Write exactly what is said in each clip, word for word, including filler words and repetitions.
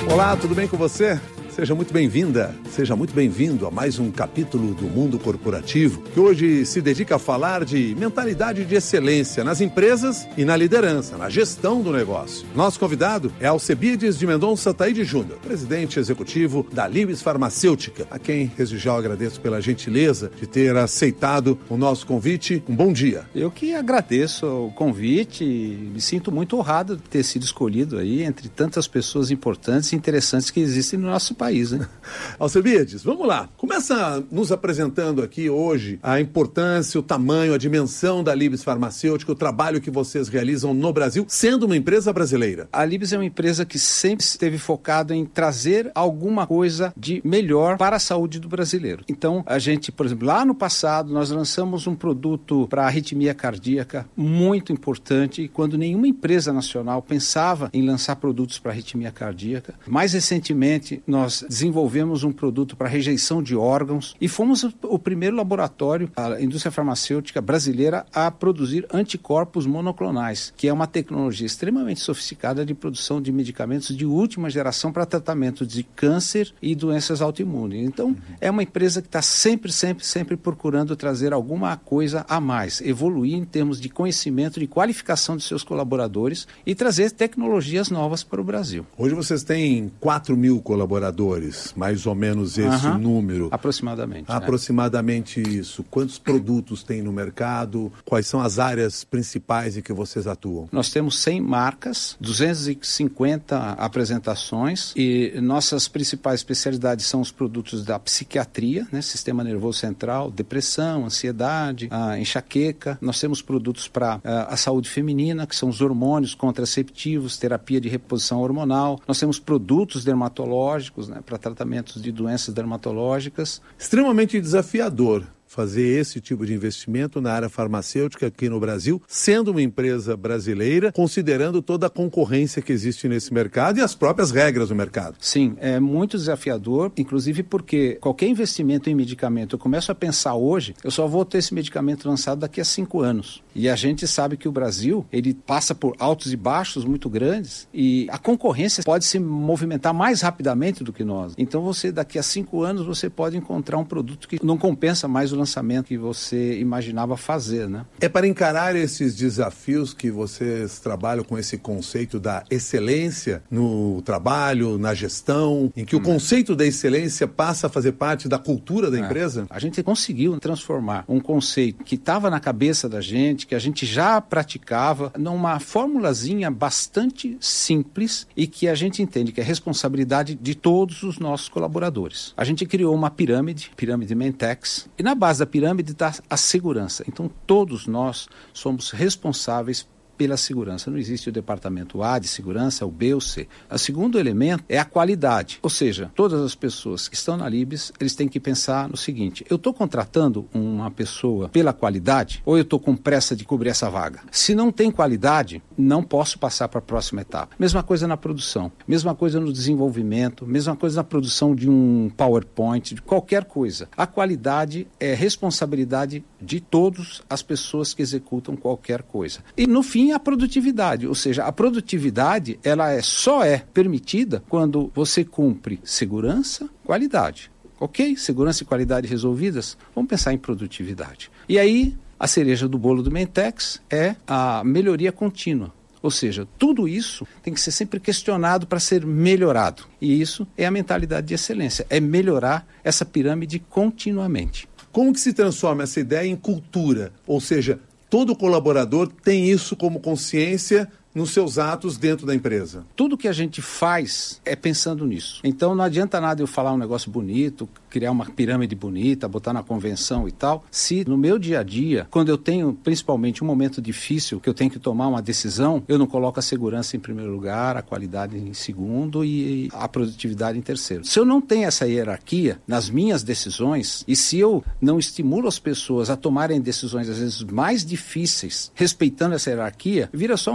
Olá, tudo bem com você? Seja muito bem-vinda, seja muito bem-vindo a mais um capítulo do Mundo Corporativo, que hoje se dedica a falar de mentalidade de excelência nas empresas e na liderança, na gestão do negócio. Nosso convidado é Alcebiades de Mendonça Taide Júnior, presidente executivo da Libes Farmacêutica, a quem desde já eu agradeço pela gentileza de ter aceitado o nosso convite. Um bom dia. Eu que agradeço o convite e me sinto muito honrado de ter sido escolhido aí entre tantas pessoas importantes e interessantes que existem no nosso país. País, né? Alcebiades, vamos lá. Começa nos apresentando aqui hoje a importância, o tamanho, a dimensão da Libes Farmacêutica, o trabalho que vocês realizam no Brasil, sendo uma empresa brasileira. A Libes é uma empresa que sempre esteve focada em trazer alguma coisa de melhor para a saúde do brasileiro. Então, a gente, por exemplo, lá no passado, nós lançamos um produto para arritmia cardíaca muito importante, e quando nenhuma empresa nacional pensava em lançar produtos para arritmia cardíaca. Mais recentemente, nós desenvolvemos um produto para rejeição de órgãos e fomos o primeiro laboratório, a indústria farmacêutica brasileira, a produzir anticorpos monoclonais, que é uma tecnologia extremamente sofisticada de produção de medicamentos de última geração para tratamento de câncer e doenças autoimunes. Então, uhum. é uma empresa que está sempre, sempre, sempre procurando trazer alguma coisa a mais, evoluir em termos de conhecimento, de qualificação de seus colaboradores e trazer tecnologias novas para o Brasil. Hoje vocês têm quatro mil colaboradores. Mais ou menos esse uhum. número. Aproximadamente. Aproximadamente é. isso. Quantos produtos tem no mercado? Quais são as áreas principais em que vocês atuam? Nós temos cem marcas, duzentas e cinquenta apresentações e nossas principais especialidades são os produtos da psiquiatria, né? Sistema nervoso central, depressão, ansiedade, a enxaqueca. Nós temos produtos para a, a saúde feminina, que são os hormônios contraceptivos, terapia de reposição hormonal. Nós temos produtos dermatológicos, né, para tratamentos de doenças dermatológicas. Extremamente desafiador fazer esse tipo de investimento na área farmacêutica aqui no Brasil, sendo uma empresa brasileira, considerando toda a concorrência que existe nesse mercado e as próprias regras do mercado. Sim, é muito desafiador, inclusive porque qualquer investimento em medicamento, eu começo a pensar hoje, eu só vou ter esse medicamento lançado daqui a cinco anos. E a gente sabe que o Brasil, ele passa por altos e baixos muito grandes e a concorrência pode se movimentar mais rapidamente do que nós. Então você, daqui a cinco anos, você pode encontrar um produto que não compensa mais o lançamento que você imaginava fazer, né? É para encarar esses desafios que vocês trabalham com esse conceito da excelência no trabalho, na gestão, em que hum. o conceito da excelência passa a fazer parte da cultura da é. empresa? A gente conseguiu transformar um conceito que estava na cabeça da gente, que a gente já praticava, numa formulazinha bastante simples e que a gente entende que é responsabilidade de todos os nossos colaboradores. A gente criou uma pirâmide, pirâmide Mentex, e na base da pirâmide está a segurança. Então, todos nós somos responsáveis pela segurança. Não existe o departamento A de segurança, o B ou o C. O segundo elemento é a qualidade. Ou seja, todas as pessoas que estão na Libes, eles têm que pensar no seguinte: eu estou contratando uma pessoa pela qualidade ou eu estou com pressa de cobrir essa vaga? Se não tem qualidade, não posso passar para a próxima etapa. Mesma coisa na produção, mesma coisa no desenvolvimento, mesma coisa na produção de um PowerPoint, de qualquer coisa. A qualidade é responsabilidade de todas as pessoas que executam qualquer coisa. E no fim, a produtividade, ou seja, a produtividade ela é, só é permitida quando você cumpre segurança, qualidade. Ok? Segurança e qualidade resolvidas? Vamos pensar em produtividade. E aí, a cereja do bolo do Mentex é a melhoria contínua. Ou seja, tudo isso tem que ser sempre questionado para ser melhorado. E isso é a mentalidade de excelência, é melhorar essa pirâmide continuamente. Como que se transforma essa ideia em cultura? Ou seja, todo colaborador tem isso como consciência nos seus atos dentro da empresa. Tudo que a gente faz é pensando nisso. Então não adianta nada eu falar um negócio bonito, criar uma pirâmide bonita, botar na convenção e tal, se no meu dia a dia, quando eu tenho principalmente um momento difícil, que eu tenho que tomar uma decisão, eu não coloco a segurança em primeiro lugar, a qualidade em segundo e a produtividade em terceiro. Se eu não tenho essa hierarquia nas minhas decisões e se eu não estimulo as pessoas a tomarem decisões às vezes mais difíceis, respeitando essa hierarquia, vira só uma coisa para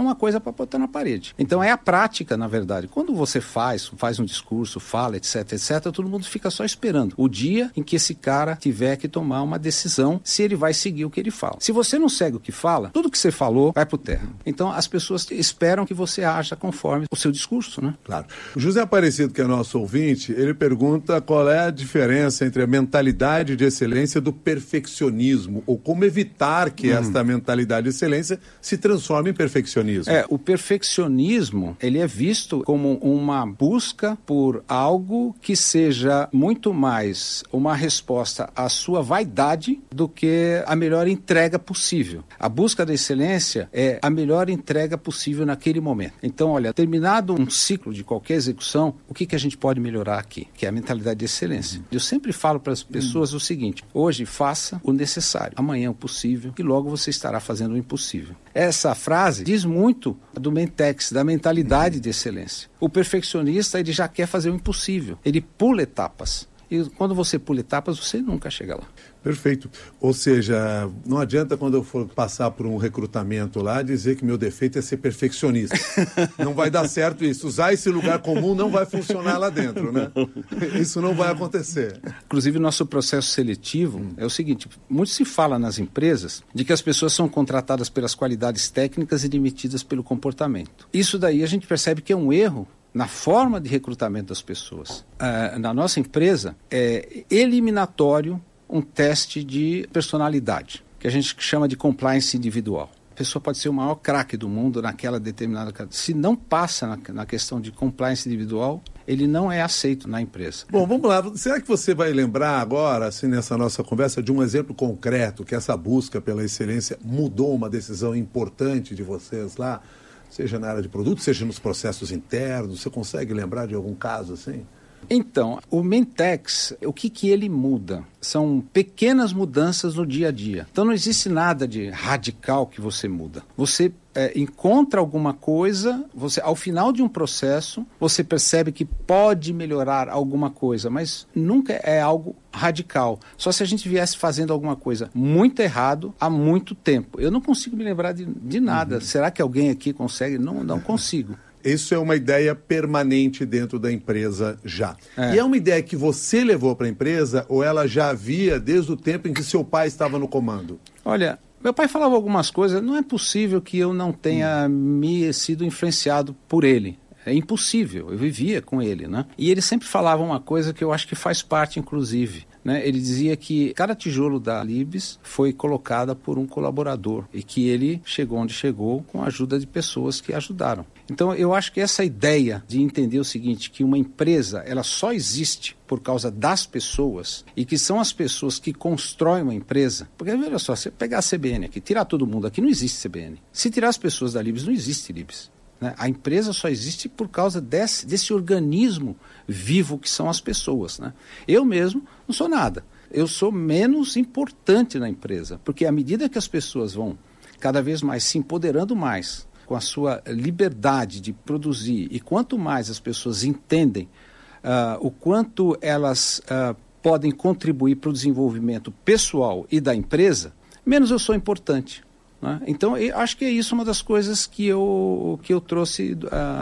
para botar na parede. Então é a prática, na verdade. Quando você faz, faz um discurso, fala, etc, etc, todo mundo fica só esperando o dia em que esse cara tiver que tomar uma decisão se ele vai seguir o que ele fala. Se você não segue o que fala, tudo que você falou vai pro terra. Então as pessoas esperam que você haja conforme o seu discurso, né? Claro. O José Aparecido, que é nosso ouvinte, ele pergunta qual é a diferença entre a mentalidade de excelência do perfeccionismo, ou como evitar que hum. esta mentalidade de excelência se transforme em perfeccionismo. É, o perfeccionismo, ele é visto como uma busca por algo que seja muito mais uma resposta à sua vaidade do que a melhor entrega possível. A busca da excelência é a melhor entrega possível naquele momento. Então, olha, terminado um ciclo de qualquer execução, o que, que a gente pode melhorar aqui? Que é a mentalidade de excelência. Uhum. Eu sempre falo para as pessoas uhum. o seguinte: hoje faça o necessário, amanhã o possível e logo você estará fazendo o impossível. Essa frase diz muito do Mentex, da mentalidade uhum. de excelência. O perfeccionista, ele já quer fazer o impossível, ele pula etapas. E quando você pula etapas, você nunca chega lá. Perfeito. Ou seja, não adianta quando eu for passar por um recrutamento lá dizer que meu defeito é ser perfeccionista. Não vai dar certo isso. Usar esse lugar comum não vai funcionar lá dentro, né? Isso não vai acontecer. Inclusive, o nosso processo seletivo hum. é o seguinte: muito se fala nas empresas de que as pessoas são contratadas pelas qualidades técnicas e demitidas pelo comportamento. Isso daí a gente percebe que é um erro na forma de recrutamento das pessoas. Uh, na nossa empresa, é eliminatório um teste de personalidade, que a gente chama de compliance individual. A pessoa pode ser o maior craque do mundo naquela determinada... Se não passa na, na questão de compliance individual, ele não é aceito na empresa. Bom, vamos lá. Será que você vai lembrar agora, assim, nessa nossa conversa, de um exemplo concreto que essa busca pela excelência mudou uma decisão importante de vocês lá? Seja na área de produto, seja nos processos internos. Você consegue lembrar de algum caso assim? Então, o Mentex, o que, que ele muda? São pequenas mudanças no dia a dia. Então não existe nada de radical que você muda. Você é, encontra alguma coisa, você, ao final de um processo, você percebe que pode melhorar alguma coisa, mas nunca é algo radical. Só se a gente viesse fazendo alguma coisa muito errado há muito tempo. Eu não consigo me lembrar de, de nada. Uhum. Será que alguém aqui consegue? Não, não consigo. Isso é uma ideia permanente dentro da empresa já. É. E é uma ideia que você levou para a empresa ou ela já havia desde o tempo em que seu pai estava no comando? Olha, meu pai falava algumas coisas, não é possível que eu não tenha hum. me sido influenciado por ele. É impossível, eu vivia com ele, né? E ele sempre falava uma coisa que eu acho que faz parte, inclusive, né? Ele dizia que cada tijolo da Libes foi colocada por um colaborador e que ele chegou onde chegou com a ajuda de pessoas que ajudaram. Então, eu acho que essa ideia de entender o seguinte, que uma empresa, ela só existe por causa das pessoas e que são as pessoas que constroem uma empresa. Porque, olha só, você pegar a C B N aqui, tirar todo mundo aqui, não existe C B N. Se tirar as pessoas da Libes, não existe Libes. Né? A empresa só existe por causa desse, desse organismo vivo que são as pessoas. Né? Eu mesmo não sou nada. Eu sou menos importante na empresa, porque à medida que as pessoas vão cada vez mais se empoderando mais com a sua liberdade de produzir, e quanto mais as pessoas entendem uh, o quanto elas uh, podem contribuir para o desenvolvimento pessoal e da empresa, menos eu sou importante. Né? Então, eu acho que é isso uma das coisas que eu, que eu trouxe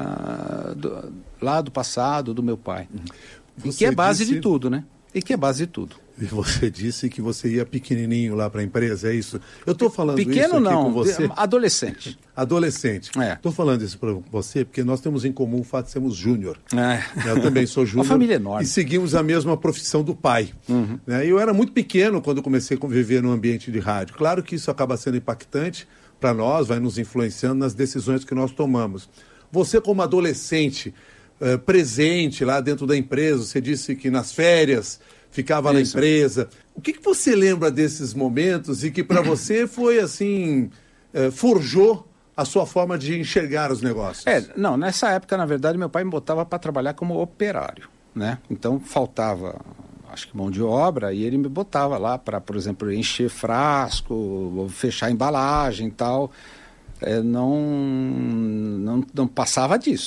uh, do, lá do passado, do meu pai. Você e que é base disse... de tudo, né? E que é base de tudo. E você disse que você ia pequenininho lá para a empresa, é isso? Eu estou falando Pequeno, isso aqui não, com você... adolescente. Adolescente. Estou é. falando isso para você porque nós temos em comum o fato de sermos júnior. É. Eu também sou júnior. Uma família enorme. E seguimos a mesma profissão do pai. Uhum. Né? Eu era muito pequeno quando comecei a conviver no ambiente de rádio. Claro que isso acaba sendo impactante para nós, vai nos influenciando nas decisões que nós tomamos. Você como adolescente, uh, presente lá dentro da empresa, você disse que nas férias... ficava Isso. na empresa. O que, que você lembra desses momentos e que para você foi assim, eh, forjou a sua forma de enxergar os negócios? É, não, nessa época, na verdade, meu pai me botava para trabalhar como operário, né? Então faltava, acho que mão de obra, e ele me botava lá para, por exemplo, encher frasco, fechar embalagem e tal. É, não, não, não passava disso.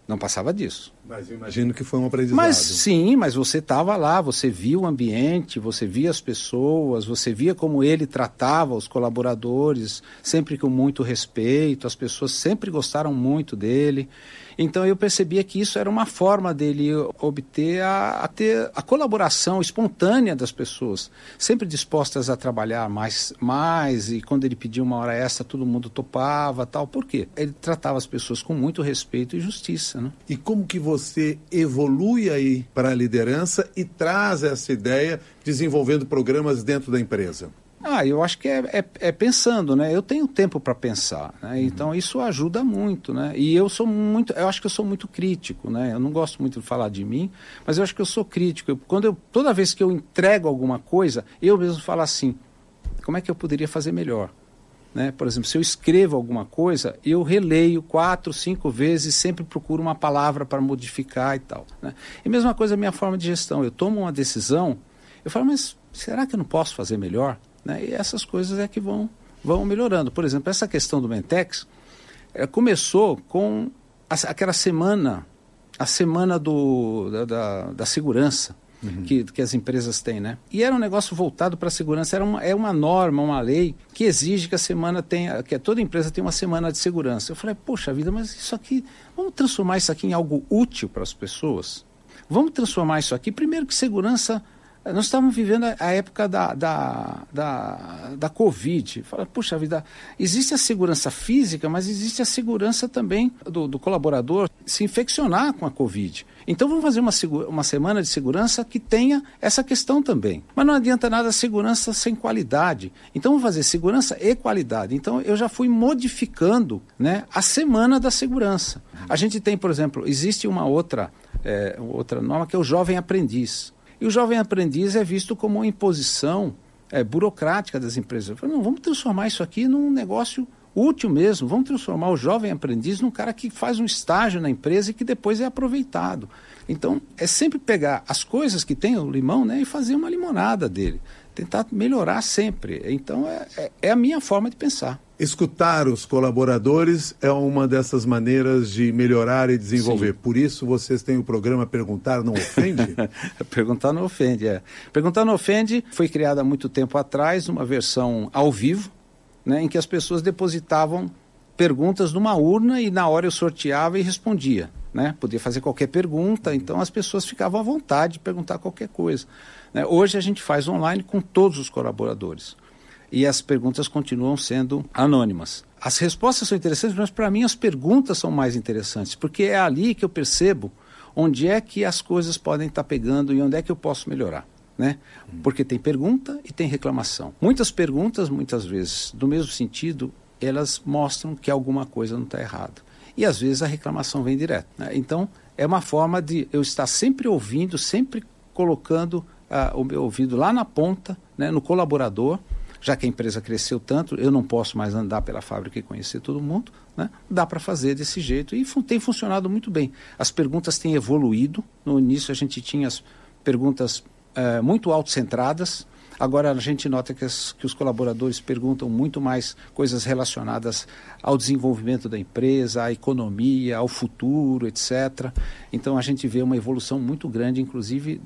Não passava disso. Mas eu imagino que foi um aprendizado. Mas sim, mas você estava lá, você via o ambiente, você via as pessoas, você via como ele tratava os colaboradores, sempre com muito respeito, as pessoas sempre gostaram muito dele. Então eu percebia que isso era uma forma dele obter a, a ter a colaboração espontânea das pessoas, sempre dispostas a trabalhar mais, mais e quando ele pedia uma hora extra todo mundo topava, tal. Por quê? Ele tratava as pessoas com muito respeito e justiça, né? E como que você evolui aí para a liderança e traz essa ideia desenvolvendo programas dentro da empresa? Ah, eu acho que é, é, é pensando, né? Eu tenho tempo para pensar, né? Uhum. Então isso ajuda muito, né? E eu sou muito, eu acho que eu sou muito crítico, né? Eu não gosto muito de falar de mim, mas eu acho que eu sou crítico. Eu, quando eu, toda vez que eu entrego alguma coisa, eu mesmo falo assim, como é que eu poderia fazer melhor? Né? Por exemplo, se eu escrevo alguma coisa, eu releio quatro, cinco vezes, sempre procuro uma palavra para modificar e tal, né? E mesma coisa a minha forma de gestão. Eu tomo uma decisão, eu falo, mas será que eu não posso fazer melhor? Né? E essas coisas é que vão, vão melhorando. Por exemplo, essa questão do Mentex é, começou com a, aquela semana, a semana do, da, da, da segurança, uhum. que, que as empresas têm, né? E era um negócio voltado para a segurança, era uma, é uma norma, uma lei que exige que a semana tenha, que toda empresa tenha uma semana de segurança. Eu falei, poxa vida, mas isso aqui, vamos transformar isso aqui em algo útil para as pessoas? Vamos transformar isso aqui, primeiro que segurança... Nós estávamos vivendo a época da, da, da, da Covid. Fala, puxa vida, existe a segurança física, mas existe a segurança também do, do colaborador se infeccionar com a Covid. Então vamos fazer uma, uma semana de segurança que tenha essa questão também. Mas não adianta nada segurança sem qualidade. Então vamos fazer segurança e qualidade. Então eu já fui modificando, né, a semana da segurança. A gente tem, por exemplo, existe uma outra, é, outra norma que é o jovem aprendiz. E o jovem aprendiz é visto como uma imposição é, burocrática das empresas. Eu falo, não, vamos transformar isso aqui num negócio útil mesmo. Vamos transformar o jovem aprendiz num cara que faz um estágio na empresa e que depois é aproveitado. Então, é sempre pegar as coisas que tem o limão, né, e fazer uma limonada dele. Tentar melhorar sempre. Então, é, é, é a minha forma de pensar. Escutar os colaboradores é uma dessas maneiras de melhorar e desenvolver. Sim. Por isso vocês têm o programa Perguntar Não Ofende? Perguntar Não Ofende, é. Perguntar Não Ofende foi criado há muito tempo atrás, uma versão ao vivo, né, em que as pessoas depositavam perguntas numa urna e na hora eu sorteava e respondia, né? Podia fazer qualquer pergunta, então as pessoas ficavam à vontade de perguntar qualquer coisa, né? Hoje a gente faz online com todos os colaboradores. E as perguntas continuam sendo anônimas. As respostas são interessantes, mas para mim as perguntas são mais interessantes, porque é ali que eu percebo onde é que as coisas podem estar pegando e onde é que eu posso melhorar, né? Porque tem pergunta e tem reclamação. Muitas perguntas, muitas vezes, do mesmo sentido, elas mostram que alguma coisa não está errada. E às vezes a reclamação vem direto, né? Então, é uma forma de eu estar sempre ouvindo, sempre colocando uh, o meu ouvido lá na ponta, né, no colaborador. Já que a empresa cresceu tanto, eu não posso mais andar pela fábrica e conhecer todo mundo, né? Dá para fazer desse jeito e fun- tem funcionado muito bem. As perguntas têm evoluído. No início a gente tinha as perguntas uh, muito autocentradas. Agora a gente nota que, as, que os colaboradores perguntam muito mais coisas relacionadas ao desenvolvimento da empresa, à economia, ao futuro, etcétera. Então a gente vê uma evolução muito grande, inclusive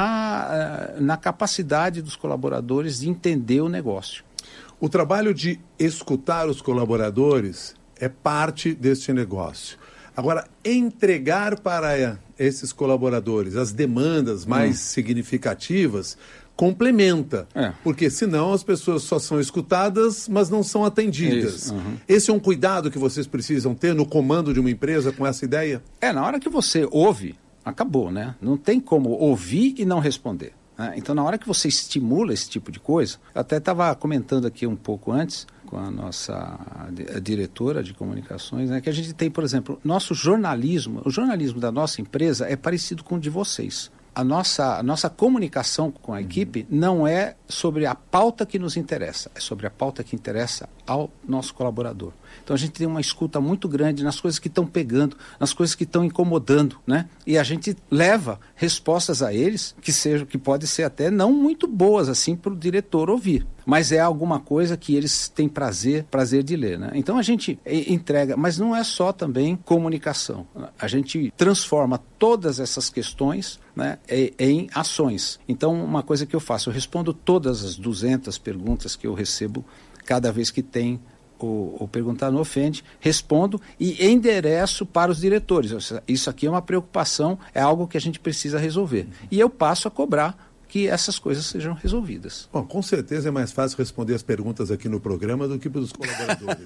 na, na capacidade dos colaboradores de entender o negócio. O trabalho de escutar os colaboradores é parte deste negócio. Agora, entregar para esses colaboradores as demandas mais hum. significativas complementa, é. Porque senão as pessoas só são escutadas, mas não são atendidas. Uhum. Esse é um cuidado que vocês precisam ter no comando de uma empresa com essa ideia? É, na hora que você ouve, acabou, né? Não tem como ouvir e não responder, né? Então, na hora que você estimula esse tipo de coisa, eu até estava comentando aqui um pouco antes com a nossa a diretora de comunicações, né, que a gente tem, por exemplo, nosso jornalismo, o jornalismo da nossa empresa é parecido com o de vocês. A nossa, a nossa comunicação com a equipe não é sobre a pauta que nos interessa, é sobre a pauta que interessa ao nosso colaborador. Então a gente tem uma escuta muito grande nas coisas que estão pegando, nas coisas que estão incomodando, né? E a gente leva respostas a eles que sejam, que podem ser até não muito boas assim para o diretor ouvir, mas é alguma coisa que eles têm prazer, prazer de ler, né? Então a gente entrega, mas não é só também comunicação. A gente transforma todas essas questões, né, em ações. Então uma coisa que eu faço, eu respondo todas as duzentas perguntas que eu recebo cada vez que tem o, o Perguntar Não Ofende, respondo e endereço para os diretores. Isso aqui é uma preocupação, é algo que a gente precisa resolver. E eu passo a cobrar que essas coisas sejam resolvidas. Bom, com certeza é mais fácil responder as perguntas aqui no programa do que para os colaboradores.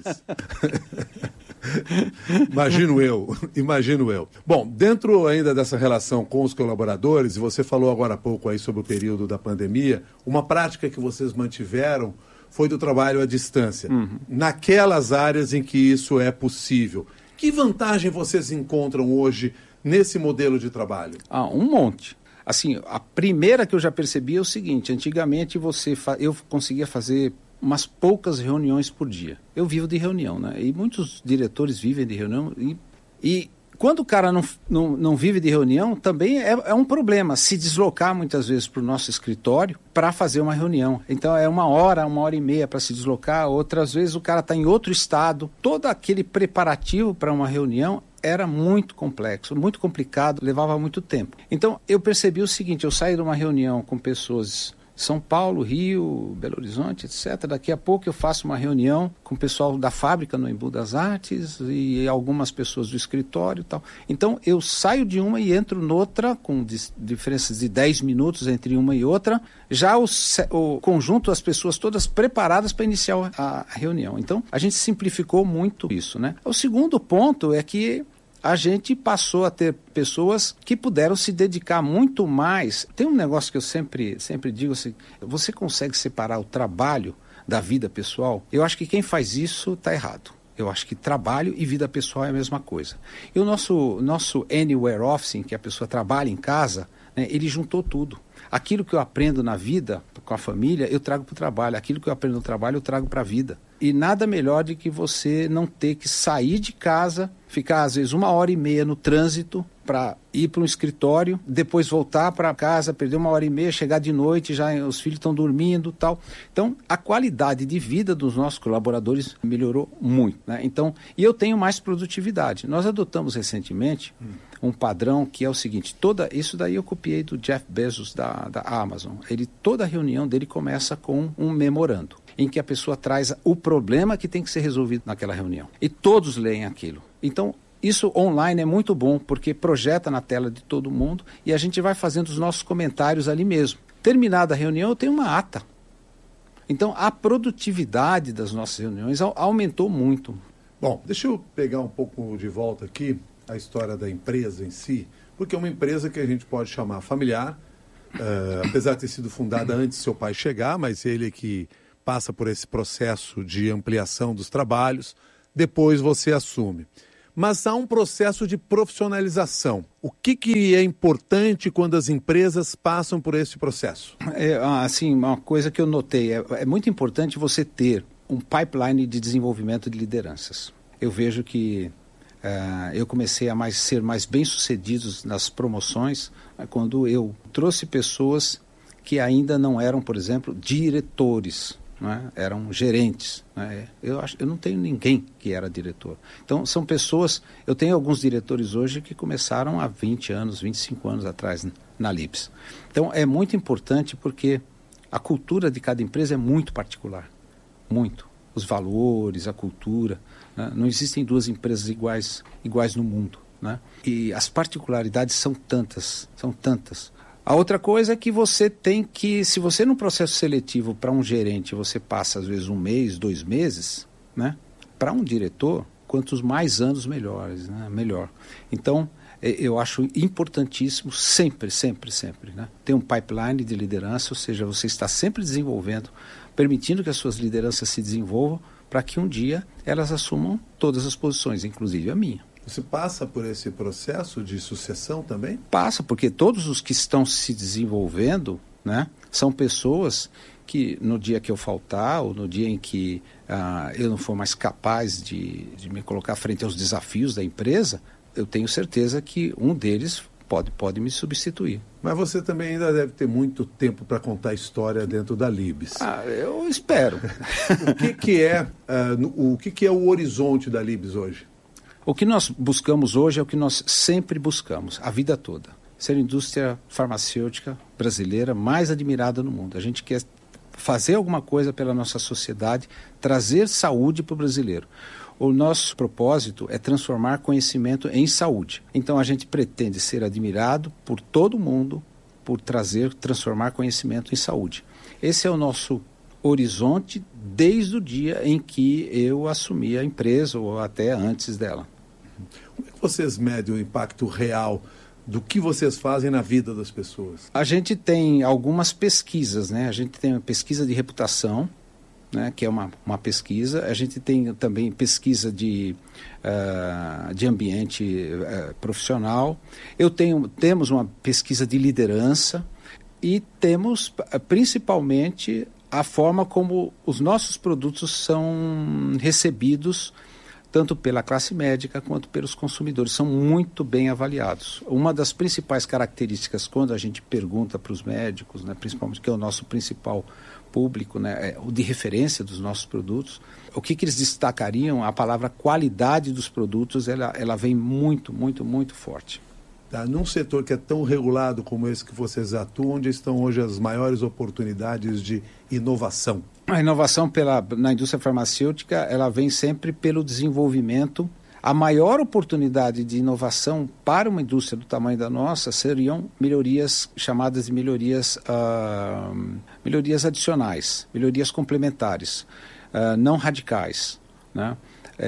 Imagino eu, imagino eu. Bom, dentro ainda dessa relação com os colaboradores, e você falou agora há pouco aí sobre o período da pandemia, uma prática que vocês mantiveram foi do trabalho à distância, uhum. naquelas áreas em que isso é possível. Que vantagem vocês encontram hoje nesse modelo de trabalho? Ah, um monte. Assim, a primeira que eu já percebi é o seguinte, antigamente você fa- eu conseguia fazer umas poucas reuniões por dia. Eu vivo de reunião, né? E muitos diretores vivem de reunião e, e quando o cara não, não, não vive de reunião, também é, é um problema se deslocar muitas vezes para o nosso escritório para fazer uma reunião. Então é uma hora, uma hora e meia para se deslocar, outras vezes o cara está em outro estado. Todo aquele preparativo para uma reunião era muito complexo, muito complicado, levava muito tempo. Então eu percebi o seguinte, eu saí de uma reunião com pessoas São Paulo, Rio, Belo Horizonte, etcétera. Daqui a pouco eu faço uma reunião com o pessoal da fábrica no Embu das Artes e algumas pessoas do escritório e tal. Então eu saio de uma e entro noutra, com dis- diferenças de dez minutos entre uma e outra, já o, o conjunto, as pessoas todas preparadas para iniciar a, a reunião. Então a gente simplificou muito isso, né? O segundo ponto é que a gente passou a ter pessoas que puderam se dedicar muito mais. Tem um negócio que eu sempre, sempre digo assim, você consegue separar o trabalho da vida pessoal? Eu acho que quem faz isso está errado. Eu acho que trabalho e vida pessoal é a mesma coisa. E o nosso, nosso Anywhere Office, que a pessoa trabalha em casa, né, ele juntou tudo. Aquilo que eu aprendo na vida, com a família, eu trago para o trabalho. Aquilo que eu aprendo no trabalho, eu trago para a vida. E nada melhor do que você não ter que sair de casa, ficar às vezes uma hora e meia no trânsito para ir para um escritório, depois voltar para casa, perder uma hora e meia, chegar de noite, já os filhos estão dormindo e tal. Então, a qualidade de vida dos nossos colaboradores melhorou muito, né? Então, e eu tenho mais produtividade. Nós adotamos recentemente hum. um padrão que é o seguinte, toda, isso daí eu copiei do Jeff Bezos da, da Amazon. Ele, toda a reunião dele começa com um memorando, em que a pessoa traz o problema que tem que ser resolvido naquela reunião. E todos leem aquilo. Então, isso online é muito bom, porque projeta na tela de todo mundo e a gente vai fazendo os nossos comentários ali mesmo. Terminada a reunião, eu tenho uma ata. Então, a produtividade das nossas reuniões aumentou muito. Bom, deixa eu pegar um pouco de volta aqui a história da empresa em si, porque é uma empresa que a gente pode chamar familiar, uh, apesar de ter sido fundada antes do seu pai chegar, mas ele que passa por esse processo de ampliação dos trabalhos, depois você assume. Mas há um processo de profissionalização. O que, que é importante quando as empresas passam por esse processo? É, assim, uma coisa que eu notei, é, é muito importante você ter um pipeline de desenvolvimento de lideranças. Eu vejo que uh, eu comecei a mais, ser mais bem-sucedidos nas promoções uh, quando eu trouxe pessoas que ainda não eram, por exemplo, diretores. Não é? Eram gerentes. Não é? eu, acho, eu não tenho ninguém que era diretor. Então, são pessoas... Eu tenho alguns diretores hoje que começaram há vinte anos, vinte e cinco anos atrás na Lips. Então, é muito importante porque a cultura de cada empresa é muito particular. Muito. Os valores, a cultura. Né? Não existem duas empresas iguais, iguais no mundo. Né? E as particularidades são tantas, são tantas. A outra coisa é que você tem que, se você no processo seletivo para um gerente, você passa às vezes um mês, dois meses, né? Para um diretor, quantos mais anos melhores, né? Melhor. Então, eu acho importantíssimo sempre, sempre, sempre, né? Ter um pipeline de liderança, ou seja, você está sempre desenvolvendo, permitindo que as suas lideranças se desenvolvam para que um dia elas assumam todas as posições, inclusive a minha. Você passa por esse processo de sucessão também? Passa, porque todos os que estão se desenvolvendo, né, são pessoas que no dia que eu faltar, ou no dia em que uh, eu não for mais capaz de, de me colocar frente aos desafios da empresa, eu tenho certeza que um deles pode, pode me substituir. Mas você também ainda deve ter muito tempo para contar a história dentro da Libes. Ah, eu espero. O que, que, é, uh, no, o que, que é o horizonte da Libes hoje? O que nós buscamos hoje é o que nós sempre buscamos, a vida toda. Ser a indústria farmacêutica brasileira mais admirada no mundo. A gente quer fazer alguma coisa pela nossa sociedade, trazer saúde para o brasileiro. O nosso propósito é transformar conhecimento em saúde. Então a gente pretende ser admirado por todo mundo por trazer, transformar conhecimento em saúde. Esse é o nosso horizonte desde o dia em que eu assumi a empresa ou até antes dela. Como é que vocês medem o impacto real do que vocês fazem na vida das pessoas? A gente tem algumas pesquisas, né? A gente tem uma pesquisa de reputação, né? Que é uma, uma pesquisa. A gente tem também pesquisa de, uh, de ambiente uh, profissional. Eu tenho, temos uma pesquisa de liderança e temos uh, principalmente a forma como os nossos produtos são recebidos tanto pela classe médica quanto pelos consumidores, são muito bem avaliados. Uma das principais características quando a gente pergunta para os médicos, né, principalmente que é o nosso principal público, né, é o de referência dos nossos produtos, o que, que eles destacariam, a palavra qualidade dos produtos, ela, ela vem muito, muito, muito forte. Tá, num setor que é tão regulado como esse que vocês atuam, onde estão hoje as maiores oportunidades de inovação? A inovação pela, na indústria farmacêutica, ela vem sempre pelo desenvolvimento. A maior oportunidade de inovação para uma indústria do tamanho da nossa seriam melhorias chamadas de melhorias, uh, melhorias adicionais, melhorias complementares, uh, não radicais, né?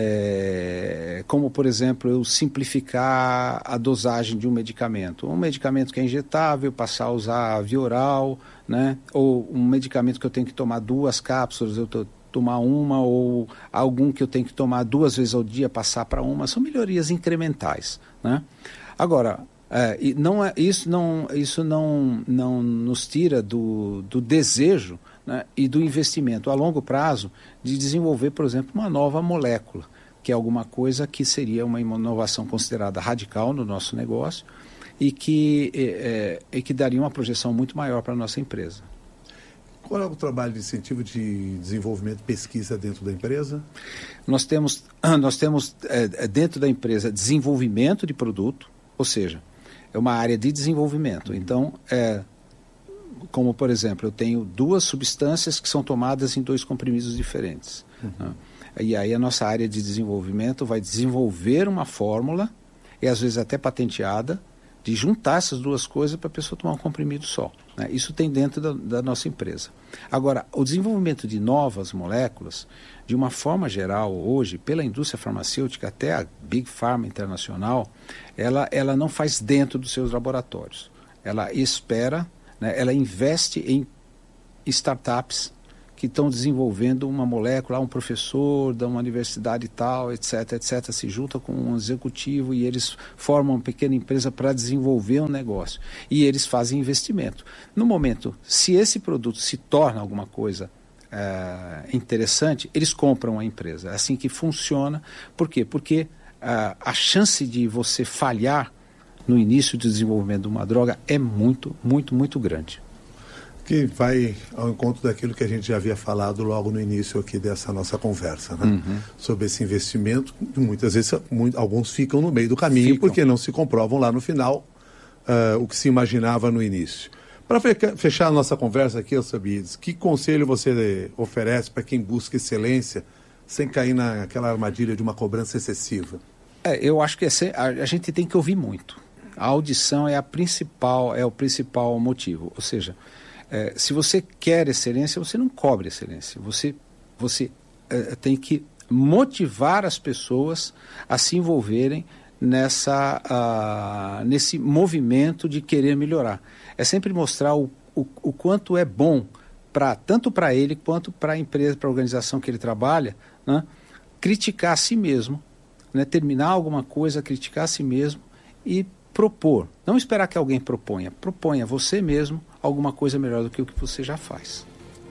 É, como, por exemplo, eu simplificar a dosagem de um medicamento. Um medicamento que é injetável, passar a usar via oral, né? Ou um medicamento que eu tenho que tomar duas cápsulas, eu tô, tomar uma, ou algum que eu tenho que tomar duas vezes ao dia, passar para uma. São melhorias incrementais, né? Agora, é, não é, isso, não, isso não, não nos tira do, do desejo, né, e do investimento a longo prazo de desenvolver, por exemplo, uma nova molécula, que é alguma coisa que seria uma inovação considerada radical no nosso negócio e que, é, é, que daria uma projeção muito maior para a nossa empresa. Qual é o trabalho de incentivo de desenvolvimento e pesquisa dentro da empresa? Nós temos, nós temos é, dentro da empresa desenvolvimento de produto, ou seja, é uma área de desenvolvimento. Então, é, como, por exemplo, eu tenho duas substâncias que são tomadas em dois comprimidos diferentes. Uhum. Né? E aí a nossa área de desenvolvimento vai desenvolver uma fórmula, e às vezes até patenteada, de juntar essas duas coisas para a pessoa tomar um comprimido só. Né? Isso tem dentro da, da nossa empresa. Agora, o desenvolvimento de novas moléculas, de uma forma geral, hoje, pela indústria farmacêutica, até a Big Pharma internacional, ela, ela não faz dentro dos seus laboratórios. Ela espera, né, ela investe em startups que estão desenvolvendo uma molécula, um professor de uma universidade e tal, etc, etc, se junta com um executivo e eles formam uma pequena empresa para desenvolver um negócio. E eles fazem investimento. No momento, se esse produto se torna alguma coisa é, interessante, eles compram a empresa. É assim que funciona. Por quê? Porque a, a chance de você falhar no início do desenvolvimento de uma droga é muito, muito, muito grande. Que vai ao encontro daquilo que a gente já havia falado logo no início aqui dessa nossa conversa, né? Uhum. Sobre esse investimento, muitas vezes muito, alguns ficam no meio do caminho ficam. Porque não se comprovam lá no final uh, o que se imaginava no início. Para fechar a nossa conversa aqui, Alcibiades, que conselho você oferece para quem busca excelência sem cair naquela armadilha de uma cobrança excessiva? É, eu acho que é, a, a gente tem que ouvir muito. A audição é a principal, é o principal motivo. Ou seja, É, se você quer excelência, você não cobre excelência. Você, você é, tem que motivar as pessoas a se envolverem nessa, uh, nesse movimento de querer melhorar. É sempre mostrar o, o, o quanto é bom, pra, tanto para ele quanto para a empresa, para a organização que ele trabalha, né? Criticar a si mesmo, né? Terminar alguma coisa, criticar a si mesmo e propor. Não esperar que alguém proponha. Proponha você mesmo alguma coisa melhor do que o que você já faz.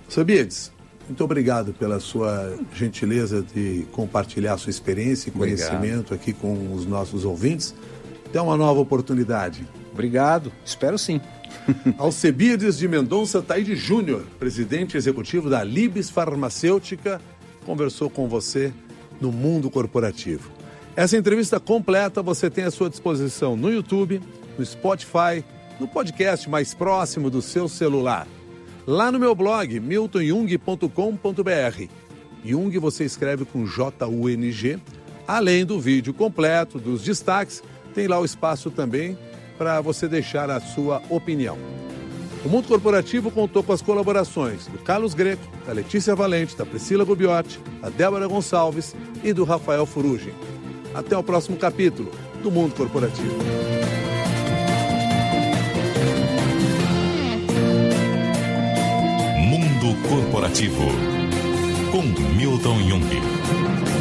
Sabides, muito obrigado pela sua gentileza de compartilhar sua experiência e conhecimento obrigado. Aqui com os nossos ouvintes. Até uma nova oportunidade. Obrigado, espero sim. Alcebiades de Mendonça Taide Júnior, presidente executivo da Libes Farmacêutica, conversou com você no Mundo Corporativo. Essa entrevista completa você tem à sua disposição no YouTube, no Spotify, no podcast mais próximo do seu celular. Lá no meu blog, milton jung ponto com ponto b r. Jung você escreve com J U N G. Além do vídeo completo, dos destaques, tem lá o espaço também para você deixar a sua opinião. O Mundo Corporativo contou com as colaborações do Carlos Greco, da Letícia Valente, da Priscila Gubiotti, da Débora Gonçalves e do Rafael Furugem. Até o próximo capítulo do Mundo Corporativo. Mundo Corporativo, com Milton Jung.